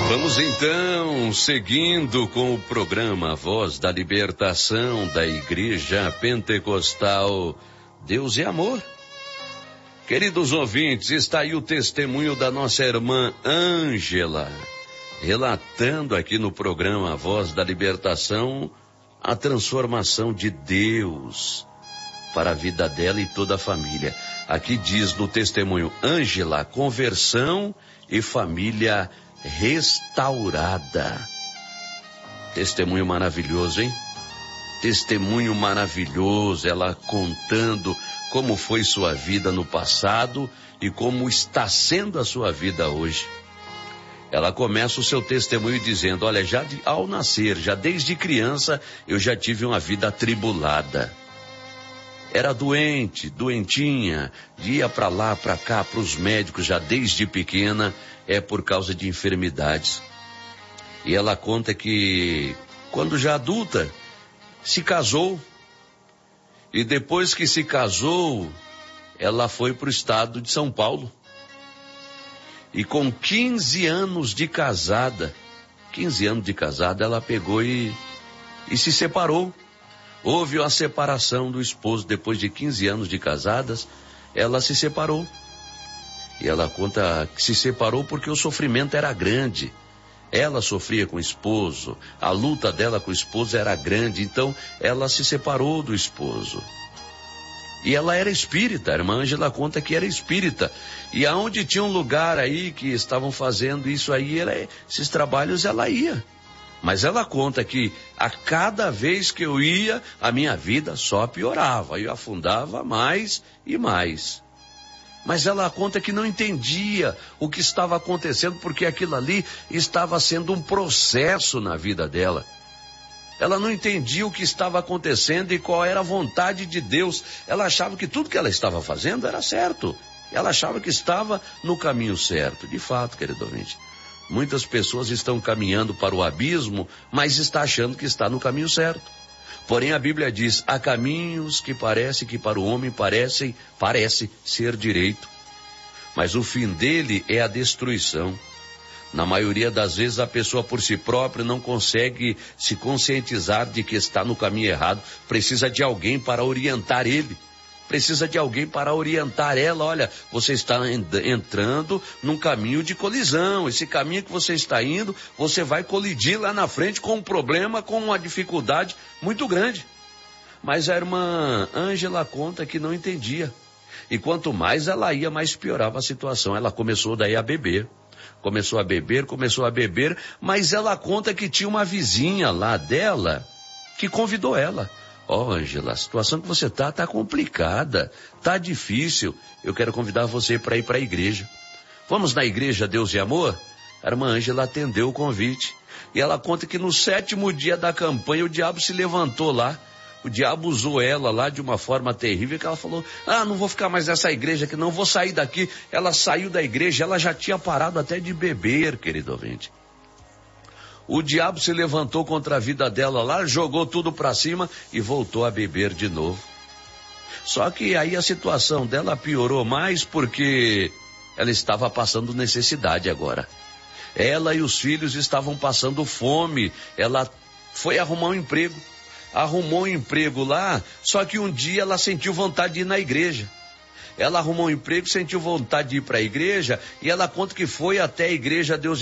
Vamos então, seguindo com o programa Voz da Libertação da Igreja Pentecostal Deus e Amor. Queridos ouvintes, está aí o testemunho da nossa irmã Ângela, relatando aqui no programa Voz da Libertação a transformação de Deus para a vida dela e toda a família. Aqui diz no testemunho: Ângela, conversão e família restaurada. Testemunho maravilhoso, hein? Testemunho maravilhoso, ela contando como foi sua vida no passado e como está sendo a sua vida hoje. Ela começa o seu testemunho dizendo: olha, ao nascer, já desde criança, eu já tive uma vida atribulada. Era doentinha, ia para lá, para cá, para os médicos já desde pequena, por causa de enfermidades. E ela conta que, quando já adulta, se casou. E depois que se casou, ela foi para o estado de São Paulo. E com 15 anos de casada, ela pegou e se separou. Houve uma separação do esposo. Depois de 15 anos de casadas, ela se separou. E ela conta que se separou porque o sofrimento era grande. Ela sofria com o esposo, a luta dela com o esposo era grande, então ela se separou do esposo. E ela era espírita, a irmã Ângela conta que era espírita. E aonde tinha um lugar aí que estavam fazendo isso aí, esses trabalhos ela ia. Mas ela conta que a cada vez que eu ia, a minha vida só piorava, eu afundava mais e mais. Mas ela conta que não entendia o que estava acontecendo, porque aquilo ali estava sendo um processo na vida dela. Ela não entendia o que estava acontecendo e qual era a vontade de Deus. Ela achava que tudo que ela estava fazendo era certo. Ela achava que estava no caminho certo. De fato, querido ouvinte, muitas pessoas estão caminhando para o abismo, mas está achando que está no caminho certo. Porém, a Bíblia diz: há caminhos que parece que para o homem parece ser direito, mas o fim dele é a destruição. Na maioria das vezes, a pessoa por si própria não consegue se conscientizar de que está no caminho errado. Precisa de alguém para orientar ele. Precisa de alguém para orientar ela. Olha, você está entrando num caminho de colisão. Esse caminho que você está indo, você vai colidir lá na frente com um problema, com uma dificuldade muito grande. Mas a irmã Ângela conta que não entendia. E quanto mais ela ia, mais piorava a situação. Ela começou daí a beber. Começou a beber, mas ela conta que tinha uma vizinha lá dela que convidou ela. Ó, Ângela, a situação que você tá complicada, tá difícil. Eu quero convidar você para ir para a igreja. Vamos na igreja Deus e Amor? A irmã Ângela atendeu o convite. E ela conta que no 7º dia da campanha o diabo se levantou lá. O diabo usou ela lá de uma forma terrível, que ela falou: não vou ficar mais nessa igreja aqui não, vou sair daqui. Ela saiu da igreja, ela já tinha parado até de beber, querido ouvinte. O diabo se levantou contra a vida dela lá, jogou tudo para cima e voltou a beber de novo. Só que aí a situação dela piorou mais porque ela estava passando necessidade agora. Ela e os filhos estavam passando fome. Ela foi arrumar um emprego. Arrumou um emprego lá, só que um dia ela sentiu vontade de ir na igreja. Ela arrumou um emprego, sentiu vontade de ir para a igreja e ela conta que foi até a igreja Deus